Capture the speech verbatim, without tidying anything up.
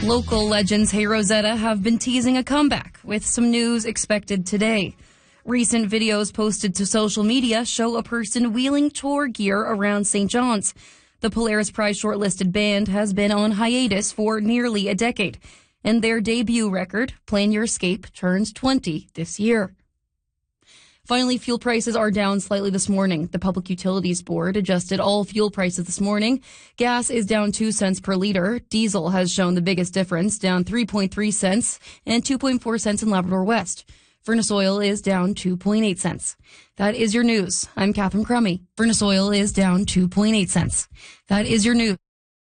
Local legends Hey Rosetta have been teasing a comeback with some news expected today. Recent videos posted to social media show a person wheeling tour gear around Saint John's. The Polaris Prize shortlisted band has been on hiatus for nearly a decade, and their debut record, Plan Your Escape, turns twenty this year. Finally, fuel prices are down slightly this morning. The Public Utilities Board adjusted all fuel prices this morning. Gas is down two cents per liter. Diesel has shown the biggest difference, down three point three cents and two point four cents in Labrador West. Furnace oil is down two point eight cents. That is your news. I'm Catherine Crummy. Furnace oil is down two point eight cents. That is your news.